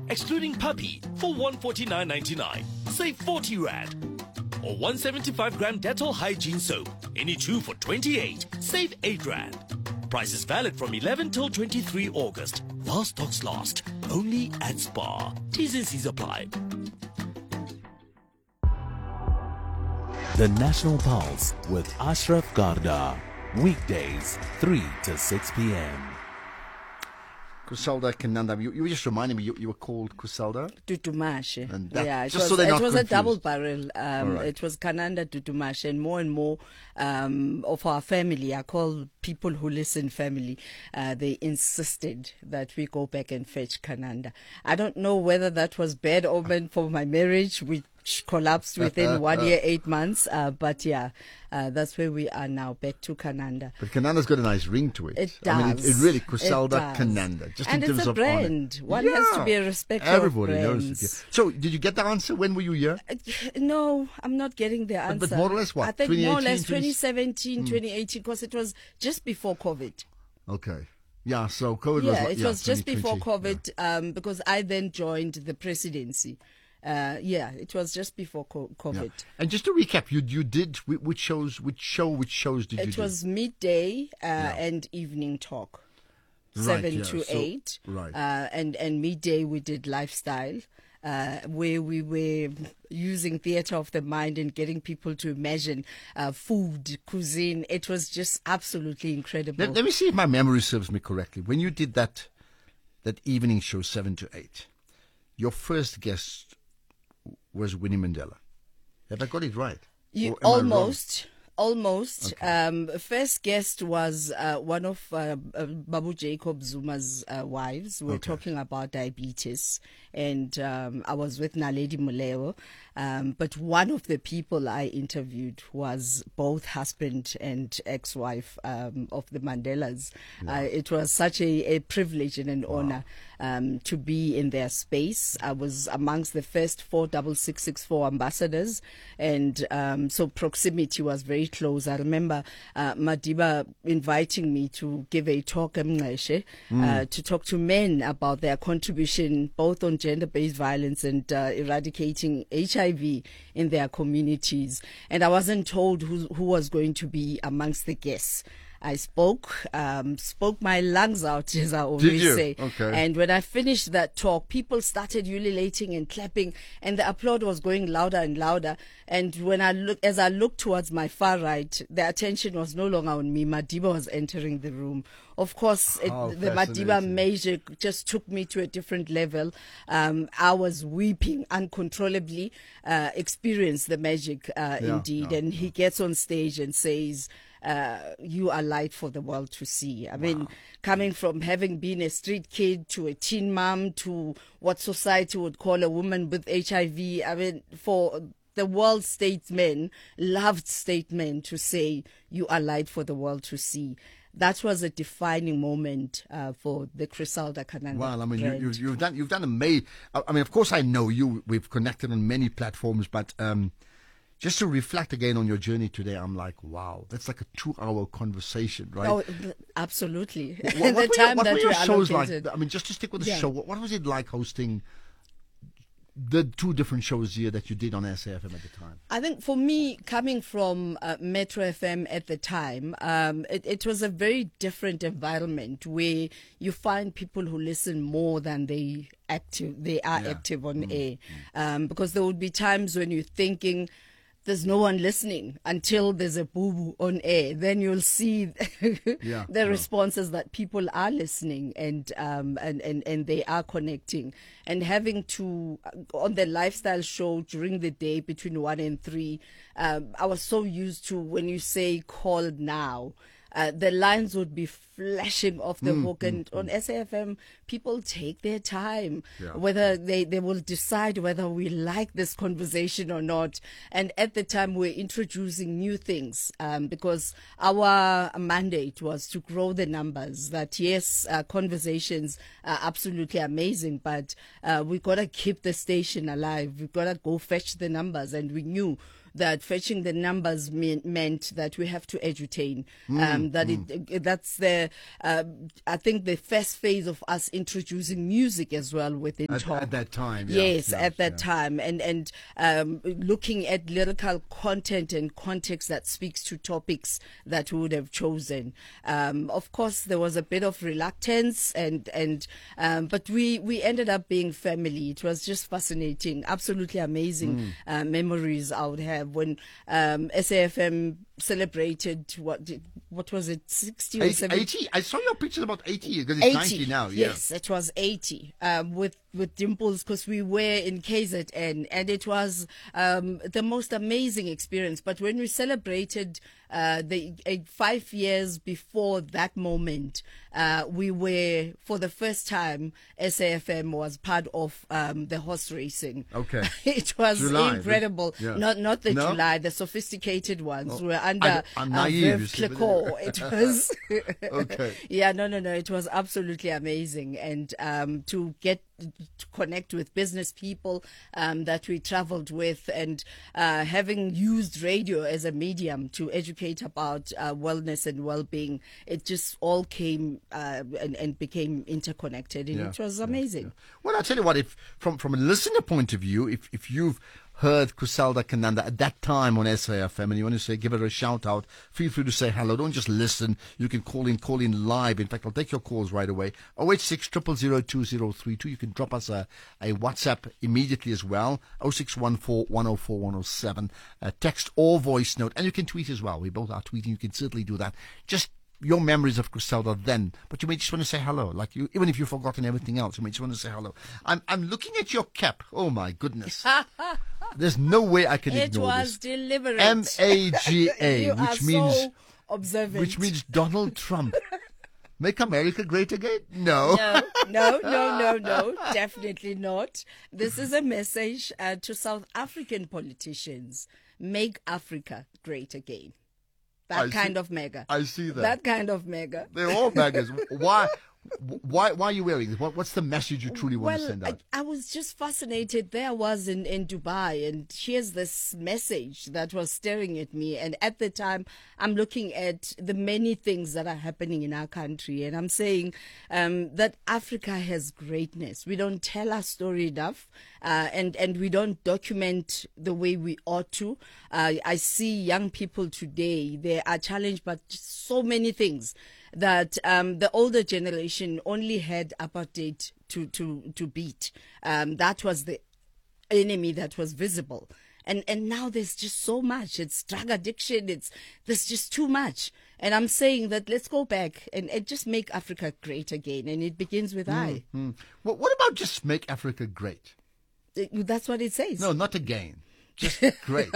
excluding puppy, for 149.99. Save 40 Rand. Or 175-gram Dettol Hygiene Soap, any two for 28. Save 8 Rand. Price is valid from 11 till 23 August. While stocks last. Only at Spar. T's and C's apply. The National Pulse with Ashraf Garda. Weekdays, 3 to 6 p.m. Griselda Kananda. You were just reminding me you were called Griselda Tutumashe. And that- Yeah, just so they're not it was a confused. double barrel. right. It was Kananda Tutumashe, and more of our family, I call people who listen family, they insisted that we go back and fetch Kananda. I don't know whether that was bad omen for my marriage, which collapsed within 1 year, 8 months. But yeah, that's where we are now, back to Kananda. But Kananda's got a nice ring to it. It does. I mean, it really Griselda It does. Kananda. Just And in it's terms a of brand. honor. One has to be a respecter of Everybody knows brands. it. Yeah. So, did you get the answer? When were you here? No, I'm not getting the answer. But more or less what? I think more or 2018, less 2017, 2018, because it was just before COVID. Okay. Yeah, so COVID was Yeah, like, it was just before 2020. COVID, because I then joined the presidency. It was just before COVID. Yeah. And just to recap, you did which shows did you do? It was midday and evening talk, Right, 7 yeah. to So- 8. right. And midday we did lifestyle, where we were using theatre of the mind and getting people to imagine food, cuisine. It was just absolutely incredible. Let me see if my memory serves me correctly. When you did that evening show 7 to 8, your first guest was Winnie Mandela. Have I got it right? You Or am I wrong? almost. First guest was one of Babu Jacob Zuma's wives. We're talking about diabetes, and I was with Naledi Muleo. But one of the people I interviewed was both husband and ex-wife of the Mandelas. It was such a privilege and an honor to be in their space. I was amongst the first 46664 ambassadors, and so proximity was very close. I remember Madiba inviting me to give a talk to talk to men about their contribution both on gender-based violence and eradicating HIV in their communities. And I wasn't told who was going to be amongst the guests. I spoke my lungs out, as I always say. Okay. And when I finished that talk, people started ululating and clapping, and the applaud was going louder and louder. And as I looked towards my far right, the attention was no longer on me. Madiba was entering the room. Of course, the Madiba fascinating. magic just took me to a different level. I was weeping uncontrollably, experienced the magic indeed. And he gets on stage and says, you are light for the world to see. I mean, coming from having been a street kid to a teen mom to what society would call a woman with HIV, I mean, for the world statesmen, loved statesmen to say, you are light for the world to see. That was a defining moment for the Griselda Kananda. Well, I mean, brand. you've done amazing. I mean, of course, I know you. We've connected on many platforms, but just to reflect again on your journey today, I'm like, wow, that's like a 2-hour conversation, right? Oh, absolutely. What The time were that your we shows like? allocated. I mean, just to stick with the Yeah. show, what was it like hosting the 2 different shows here that you did on SAFM at the time? I think for me, coming from Metro FM at the time, it was a very different environment where you find people who listen more than they are active on air. Because there would be times when you're thinking, there's no one listening until there's a boo-boo on air. Then you'll see the responses that people are listening and they are connecting. And having to, on the lifestyle show during the day between 1 and 3, I was so used to when you say call now, the lines would be flashing off the hook. And on SAFM, people take their time, whether they will decide whether we like this conversation or not. And at the time, we're introducing new things because our mandate was to grow the numbers. That, yes, conversations are absolutely amazing, but we got to keep the station alive. We've got to go fetch the numbers. And we knew that fetching the numbers meant that we have to edutain. That's the I think the first phase of us introducing music as well within talk at that time. Yes, at that time, and looking at lyrical content and context that speaks to topics that we would have chosen. Of course, there was a bit of reluctance, but we ended up being family. It was just fascinating, absolutely amazing memories I would have when SAFM celebrated what was it, 60 or 70? 80? I saw your pictures about 80 because it's 90 now. Yeah. Yes, it was 80 with Dimples, because we were in KZN, and it was the most amazing experience. But when we celebrated 5 years before that moment, we were, for the first time, SAFM was part of the horse racing. Okay. It was July, incredible. yeah. Not the No? July, the sophisticated ones were under I'm naive, you Veuve see, but- Clicquot. It was Okay. Yeah, no, it was absolutely amazing, and to get to connect with business people that we traveled with, and having used radio as a medium to educate about wellness and well-being, it just all came and became interconnected, and it was amazing. Well, I'll tell you what, if from a listener point of view, if you've heard Griselda Kananda at that time on SAFM and you want to say, give her a shout out, feel free to say hello. Don't just listen. You can call in live. In fact, I'll take your calls right away. 086 000 2032. You can drop us a WhatsApp immediately as well. 0614 104 107. Text or voice note. And you can tweet as well. We both are tweeting. You can certainly do that. Just your memories of Griselda then, but you may just want to say hello, like you, even if you've forgotten everything else, you may just want to say hello. I'm looking at your cap. Oh my goodness. There's no way I can ignore this. It was deliberate. MAGA, You which are means so observant. which means Donald Trump. Make America great again? No. No, definitely not. This is a message to South African politicians. Make Africa great again. That kind of mega. I see that. That kind of mega. They're all beggars. Why are you wearing this? What's the message you truly want to send out? I was just fascinated. There I was in Dubai, and here's this message that was staring at me. And at the time, I'm looking at the many things that are happening in our country, and I'm saying that Africa has greatness. We don't tell our story enough, and we don't document the way we ought to. I see young people today, they are challenged by just so many things that the older generation only had apartheid to beat. That was the enemy that was visible. And now there's just so much. It's drug addiction. There's just too much. And I'm saying that let's go back and just make Africa great again. And it begins with I. Well, what about just make Africa great? That's what it says. No, not again. Just great.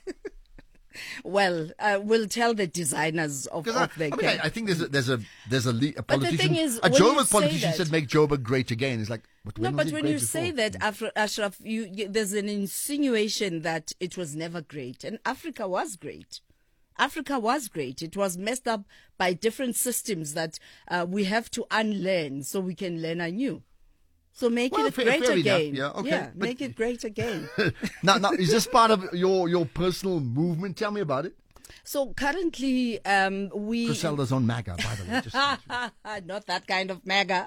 Well, we'll tell the designers of the I think there's a politician. But the thing is, a when you Joburg say politician that- said make Joburg great again. It's like, but No, when but was it when great you say before? that, Ashraf, there's an insinuation that it was never great. And Africa was great. Africa was great. It was messed up by different systems that we have to unlearn so we can learn anew. So make it fair great enough. again. Yeah, okay. But- Make it great again. now, is this part of your personal movement? Tell me about it. So currently, we... Griselda's on MAGA, by the way. Just, Not that kind of mega.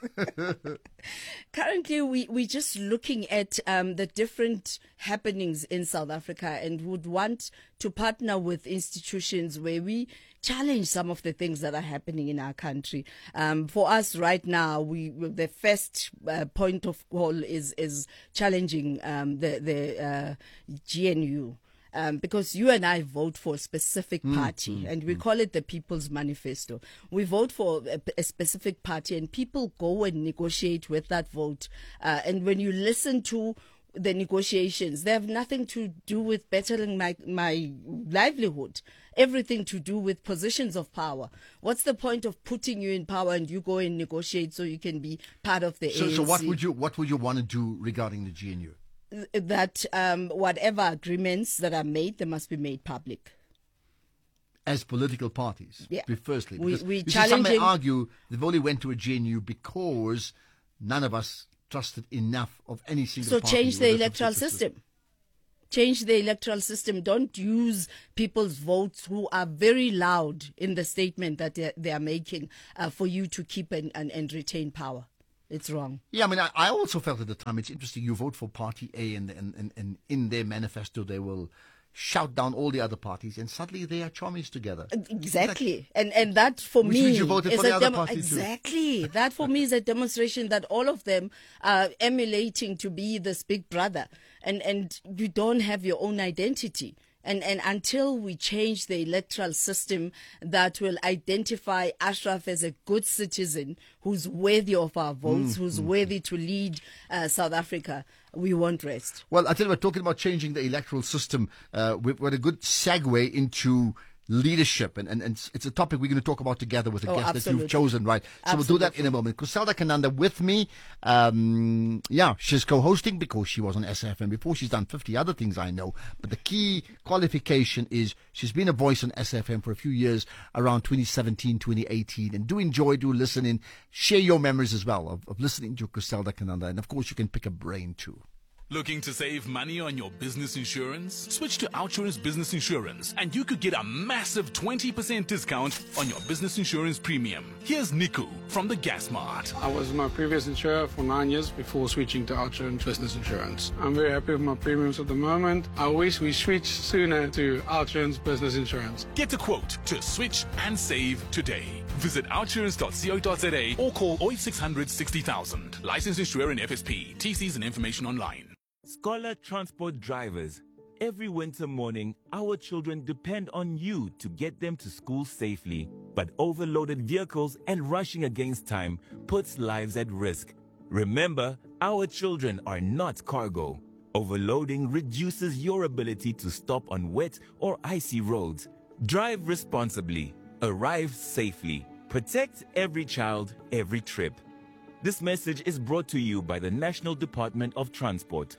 Currently, we're just looking at the different happenings in South Africa and would want to partner with institutions where we challenge some of the things that are happening in our country. For us right now, the first point of call is challenging the GNU. Because you and I vote for a specific party, and we call it the People's Manifesto. We vote for a specific party, and people go and negotiate with that vote. And when you listen to the negotiations, they have nothing to do with bettering my livelihood. Everything to do with positions of power. What's the point of putting you in power and you go and negotiate so you can be part of the ANC? so what would you want to do regarding the GNU? That whatever agreements that are made, they must be made public. As political parties, Yeah. firstly. We Because you see, some may challenging- argue they've only went to a GNU because none of us trusted enough of any single So party. change the whether from electoral six or system. change the electoral system. Don't use people's votes who are very loud in the statement that they are making for you to keep and retain power. It's wrong. Yeah, I mean, I also felt at the time, it's interesting, you vote for Party A and in their manifesto they will shout down all the other parties, and suddenly they are chummies together. Exactly. And that for Which me means you voted is for the a other party too. exactly. That for me is a demonstration that all of them are emulating to be this big brother, and you don't have your own identity. And until we change the electoral system that will identify Ashraf as a good citizen who's worthy of our votes, who's worthy to lead South Africa, we won't rest. Well, I tell you, we're talking about changing the electoral system. We've got a good segue into leadership, and it's a topic we're going to talk about together with a guest that you've chosen, right? So we'll do that in a moment. Kuselda Kananda with me. She's co-hosting because she was on SAFM before. She's done 50 other things, I know. But the key qualification is she's been a voice on SAFM for a few years, around 2017, 2018. And do listen in. Share your memories as well of listening to Kuselda Kananda. And, of course, you can pick a brain too. Looking to save money on your business insurance? Switch to OUTsurance Business Insurance and you could get a massive 20% discount on your business insurance premium. Here's Niku from the Gas Mart. I was my previous insurer for 9 years before switching to OUTsurance Business Insurance. I'm very happy with my premiums at the moment. I wish we switched sooner to OUTsurance Business Insurance. Get a quote to switch and save today. Visit outsurance.co.za or call 0800 60,000. Licensed insurer in FSP. TCs and information online. Scholar Transport drivers, every winter morning, our children depend on you to get them to school safely. But overloaded vehicles and rushing against time puts lives at risk. Remember, our children are not cargo. Overloading reduces your ability to stop on wet or icy roads. Drive responsibly. Arrive safely. Protect every child, every trip. This message is brought to you by the National Department of Transport.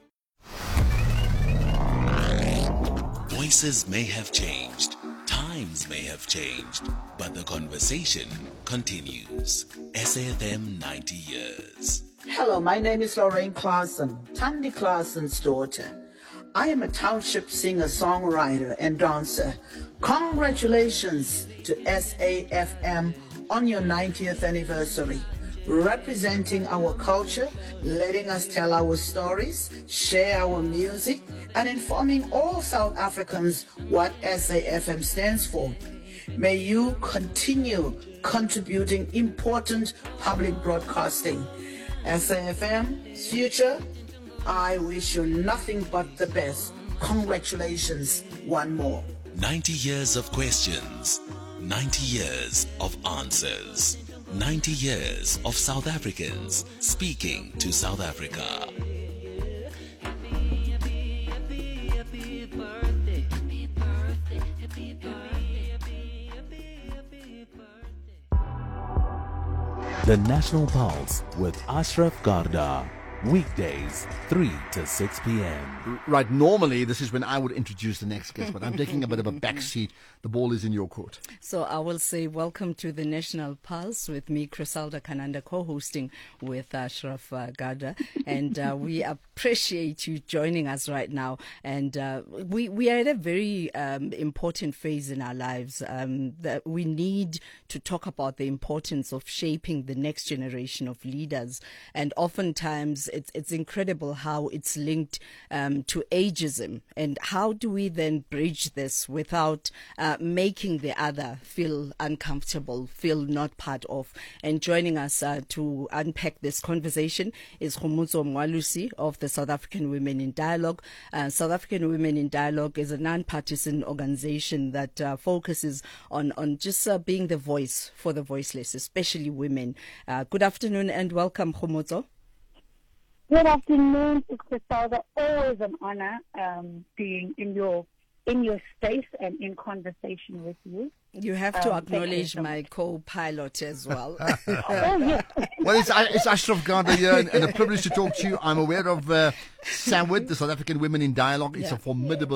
Voices may have changed, times may have changed, but the conversation continues. SAFM 90 years. Hello, my name is Lorraine Claassen, Tandy Claassen's daughter. I am a township singer, songwriter, and dancer. Congratulations to SAFM on your 90th anniversary. Representing our culture, letting us tell our stories, share our music, and informing all South Africans what SAFM stands for. May you continue contributing important public broadcasting. SAFM's future, I wish you nothing but the best. Congratulations, one more. 90 years of questions, 90 years of answers. 90 years of South Africans speaking to South Africa. The National Pulse with Ashraf Garda. Weekdays, 3 to 6 p.m. Right, normally this is when I would introduce the next guest, but I'm taking a bit of a backseat. The ball is in your court. So I will say welcome to the National Pulse with me, Kuselda Kananda, co-hosting with Ashraf Garda. And we appreciate you joining us right now. And we are at a very important phase in our lives that we need to talk about the importance of shaping the next generation of leaders. And oftentimes it's incredible how it's linked to ageism. And how do we then bridge this without making the other feel uncomfortable, feel not part of? And joining us to unpack this conversation is Khomotso Mwalusi of the South African Women in Dialogue. South African Women in Dialogue is a non-partisan organization that focuses on just being the voice for the voiceless, especially women. Good afternoon and welcome, Khomotso. Good afternoon, Kuselda. Always an honor being in your space and in conversation with you. You have to acknowledge my co-pilot as well. Oh, yes. Well, it's Ashraf Garda here, and a privilege to talk to you. I'm aware of SAWID, the South African Women in Dialogue. It's a formidable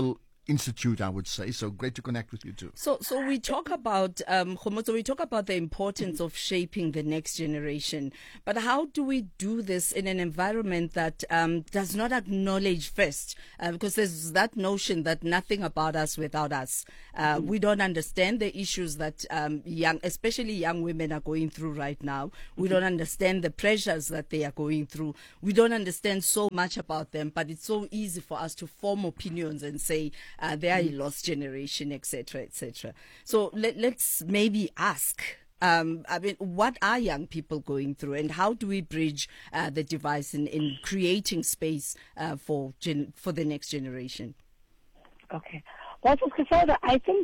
Institute, I would say. So great to connect with you too. So we talk about, Khomotso, we talk about the importance of shaping the next generation. But how do we do this in an environment that does not acknowledge first? Because there's that notion that nothing about us without us. We don't understand the issues that especially young women are going through right now. We don't understand the pressures that they are going through. We don't understand so much about them, but it's so easy for us to form opinions and say they are a lost generation, etc., etc. So let's maybe ask, what are young people going through, and how do we bridge the divide in creating space for the next generation? Okay. Well, so Griselda, I think,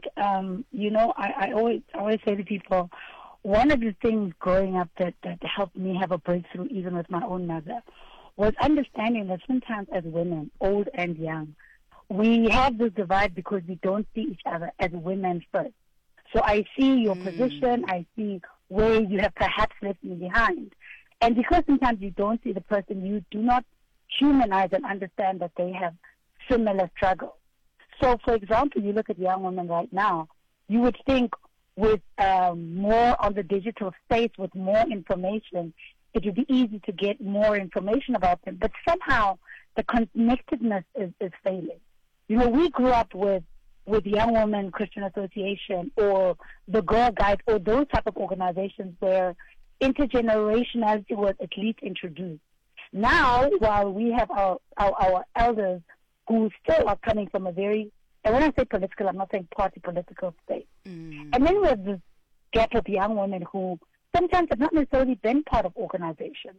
I always say to people, one of the things growing up that helped me have a breakthrough, even with my own mother, was understanding that sometimes as women, old and young, we have this divide because we don't see each other as women first. So I see your position, I see where you have perhaps left me behind. And because sometimes you don't see the person, you do not humanize and understand that they have similar struggles. So, for example, you look at young women right now, you would think with more on the digital space, with more information, it would be easy to get more information about them. But somehow the connectedness is failing. We grew up with Young Women Christian Association or the Girl Guide or those type of organizations where intergenerationality was at least introduced. Now, while we have our elders who still are coming from a very, and when I say political, I'm not saying party political space. And then we have this gap of young women who sometimes have not necessarily been part of organizations.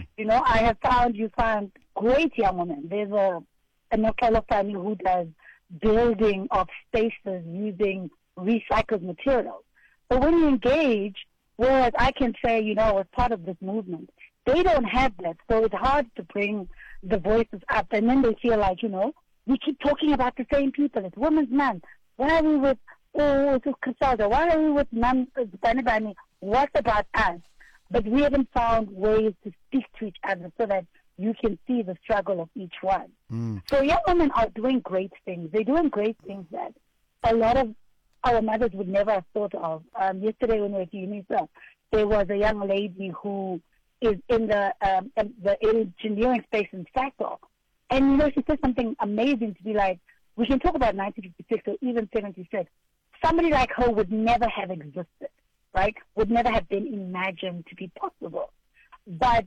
I have found you find great young women. There's a Nokelo family who does building of spaces using recycled materials. But when you engage, whereas I can say, as part of this movement, they don't have that. So it's hard to bring the voices up. And then they feel like, we keep talking about the same people. It's Women's Month. Why are we with Griselda? Why are we with Bani? What about us? But we haven't found ways to speak to each other so that you can see the struggle of each one. So young women are doing great things. They're doing great things that a lot of our mothers would never have thought of. Yesterday when we were at UNISA, there was a young lady who is in the engineering space in Sasol. And, she said something amazing to be like, we can talk about 1956 or even 76. Somebody like her would never have existed, right? Would never have been imagined to be possible. But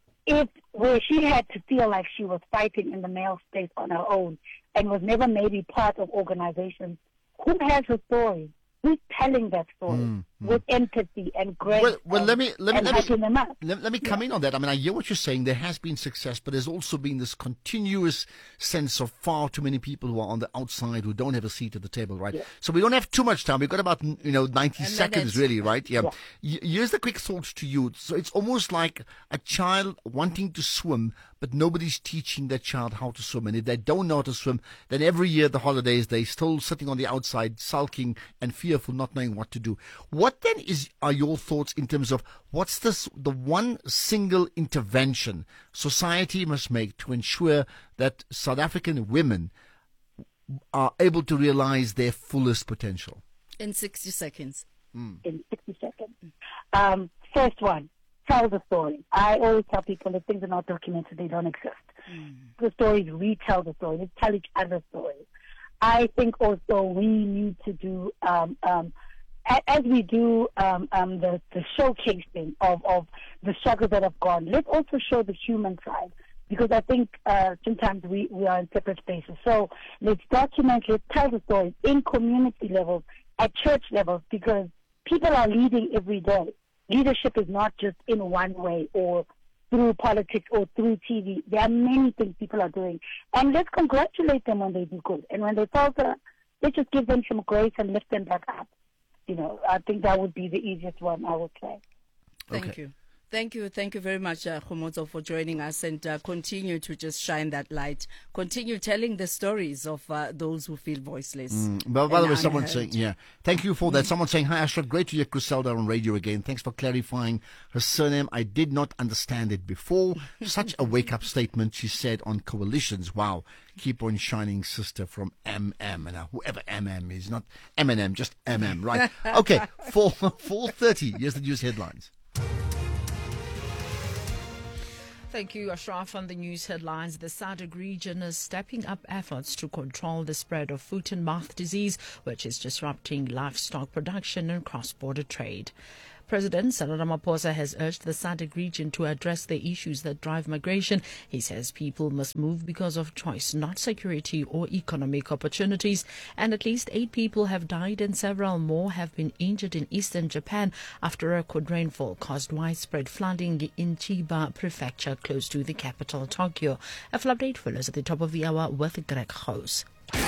where she had to feel like she was fighting in the male space on her own and was never maybe part of organizations, who has her story? Who's telling that story with empathy and grace? Well, let me them up. Let me come in on that. I mean, I hear what you're saying. There has been success, but there's also been this continuous sense of far too many people who are on the outside who don't have a seat at the table, right? Yeah. So we don't have too much time. We've got about 90 seconds, really, right? Yeah. Here's the quick thought to you. So it's almost like a child wanting to swim, but nobody's teaching that child how to swim. And if they don't know how to swim, then every year at the holidays, they're still sitting on the outside, sulking and fearful, not knowing what to do. What then are your thoughts in terms of what's the one single intervention society must make to ensure that South African women are able to realize their fullest potential? In 60 seconds. In 60 seconds. First one, tell the story. I always tell people that things are not documented, they don't exist. The stories, retell the story. Let's tell each other stories. I think also we need to do, as we do the showcasing of the struggles that have gone, let's also show the human side. Because I think sometimes we are in separate spaces. So let's document, let's tell the story in community levels, at church levels, because people are leading every day. Leadership is not just in one way or through politics or through TV. There are many things people are doing. And let's congratulate them when they do good. And when they falter, let's just give them some grace and lift them back up. I think that would be the easiest one, I would say. Thank you. Thank you very much, Khomotso, for joining us, and continue to just shine that light. Continue telling the stories of those who feel voiceless. By the way, someone saying, thank you for that. Someone saying, hi, Ashraf, great to hear Griselda on radio again. Thanks for clarifying her surname. I did not understand it before. Such a wake-up statement, she said on Coalitions. Wow. Keep on shining, sister, from MM. Now, whoever MM is, not Eminem, just MM, right? Okay, 4:30. Here's the news headlines. Thank you, Ashraf. On the news headlines, the SADC region is stepping up efforts to control the spread of foot and mouth disease, which is disrupting livestock production and cross-border trade. President Cyril Ramaphosa has urged the SADC region to address the issues that drive migration. He says people must move because of choice, not security or economic opportunities. And at least 8 people have died and several more have been injured in eastern Japan after record rainfall caused widespread flooding in Chiba Prefecture, close to the capital, Tokyo. A full update follows at the top of the hour with Greg House.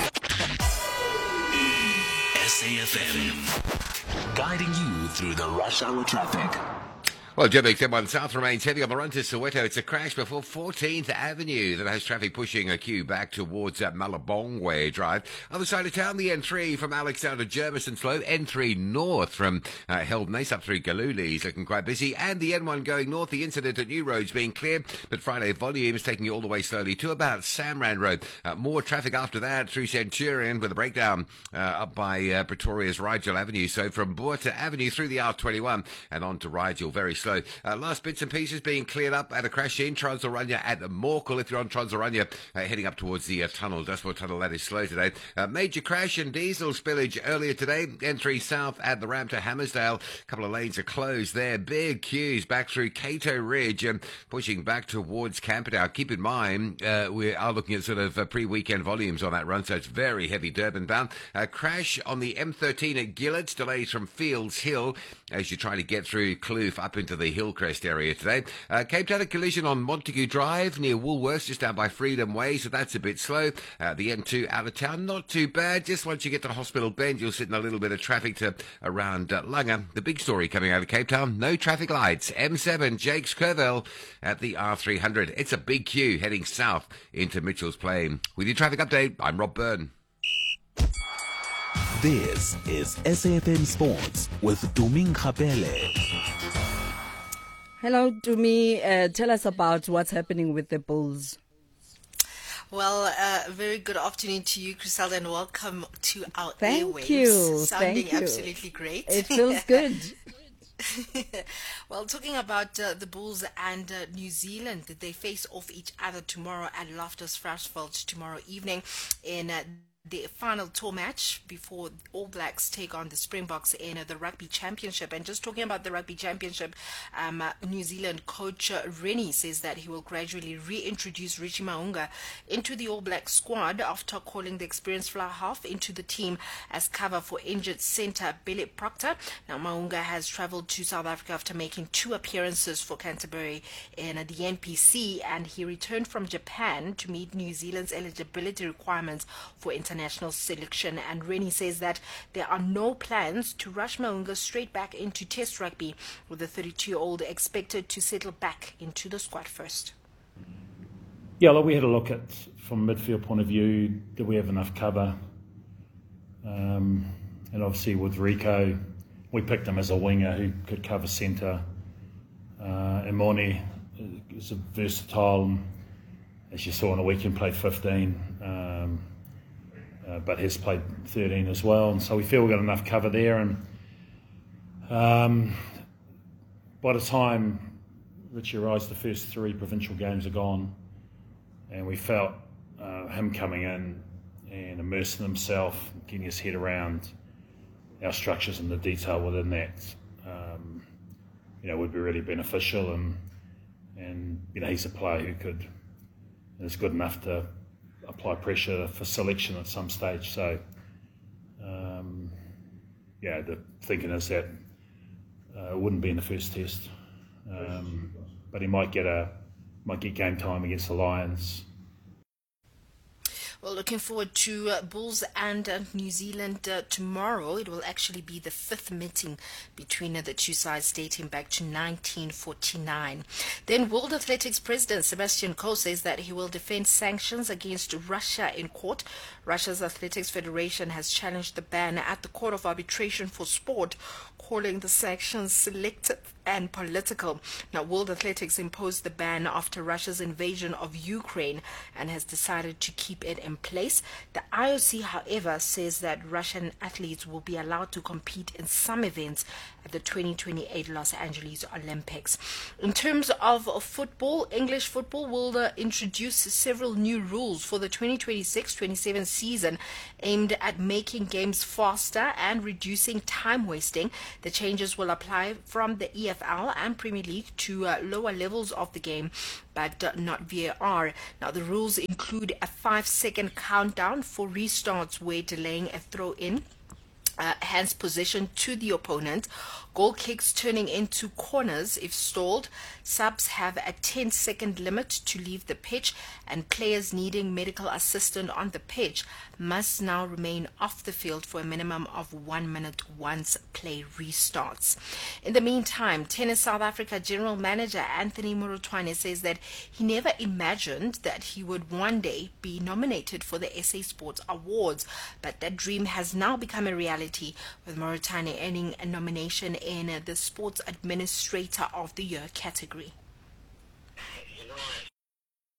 SAFM, guiding you through the rush hour traffic. Well, JX1 South remains heavy on the run to Soweto. It's a crash before 14th Avenue that has traffic pushing a queue back towards Malabongwe Drive. Other side of town, the N3 from Alexander Jermison slow. N3 north from Heldnace up through Galuli is looking quite busy. And the N1 going north, the incident at New Road's being clear, but Friday volume is taking you all the way slowly to about Samrand Road. More traffic after that through Centurion with a breakdown up by Pretoria's Rigel Avenue. So from Buerta Avenue through the R21 and on to Rigel, very slow. Last bits and pieces being cleared up at a crash in Transurania at Morkel. If you're on Transurania heading up towards the tunnel, Dustmore Tunnel, that is slow today. Major crash and diesel spillage earlier today. N3 South at the ramp to Hammersdale. A couple of lanes are closed there. Big queues back through Cato Ridge and pushing back towards Camperdown. Keep in mind, we are looking at sort of pre-weekend volumes on that run, so it's very heavy Durban bound. Crash on the M13 at Gillett. Delays from Fields Hill as you try to get through Kloof up into the Hillcrest area today. Cape Town, a collision on Montague Drive near Woolworths, just down by Freedom Way, so that's a bit slow. The N2 out of town, not too bad. Just once you get to Hospital Bend, you'll sit in a little bit of traffic to around Langa. The big story coming out of Cape Town, no traffic lights. M7, Jakes Curville at the R300. It's a big queue heading south into Mitchell's Plain. With your traffic update, I'm Rob Byrne. This is SAFM Sports with Dumi Nkgapele. Hello, Dumi. Tell us about what's happening with the Bulls. Well, very good afternoon to you, Griselda, and welcome to our Thank airwaves. you. Sounding Thank you. absolutely great. It feels good. Well, talking about the Bulls and New Zealand, they face off each other tomorrow at Loftus Versfeld tomorrow evening in the final tour match before All Blacks take on the Springboks in the Rugby Championship. And just talking about the Rugby Championship, New Zealand coach Rennie says that he will gradually reintroduce Richie Maunga into the All Black squad after calling the experienced fly half into the team as cover for injured centre Billy Proctor. Now, Maunga has travelled to South Africa after making 2 appearances for Canterbury in the NPC, and he returned from Japan to meet New Zealand's eligibility requirements for international selection. And Rennie says that there are no plans to rush Maunga straight back into Test rugby, with the 32-year-old expected to settle back into the squad first. Yeah, look, we had a look at, from a midfield point of view, did we have enough cover? And obviously with Rico, we picked him as a winger who could cover centre. Imoni is versatile, as you saw on the weekend, played 15. But has played 13 as well, and so we feel we've got enough cover there. And by the time Richie arrives, the first 3 provincial games are gone, and we felt him coming in and immersing himself, getting his head around our structures and the detail within that, would be really beneficial. And he's a player who is good enough to apply pressure for selection at some stage. So, the thinking is that it wouldn't be in the first test, but he might get game time against the Lions. Well, looking forward to Bulls and New Zealand tomorrow. It will actually be the fifth meeting between the two sides dating back to 1949. Then World Athletics President Sebastian Coe says that he will defend sanctions against Russia in court. Russia's Athletics Federation has challenged the ban at the Court of Arbitration for Sport, calling the sanctions selective and political. Now, World Athletics imposed the ban after Russia's invasion of Ukraine and has decided to keep it in place. The IOC, however, says that Russian athletes will be allowed to compete in some events at the 2028 Los Angeles Olympics. In terms of football, English football will introduce several new rules for the 2026-27 season aimed at making games faster and reducing time wasting. The changes will apply from the EFL and Premier League to lower levels of the game, but not VAR. Now, the rules include a 5-second countdown for restarts where delaying a throw-in hands possession to the opponent, goal kicks turning into corners if stalled, subs have a 10-second limit to leave the pitch, and players needing medical assistance on the pitch must now remain off the field for a minimum of 1 minute once play restarts. In the meantime, Tennis South Africa General Manager Anthony Murutwane says that he never imagined that he would one day be nominated for the SA Sports Awards, but that dream has now become a reality, with Murutwane earning a nomination in the Sports Administrator of the Year category.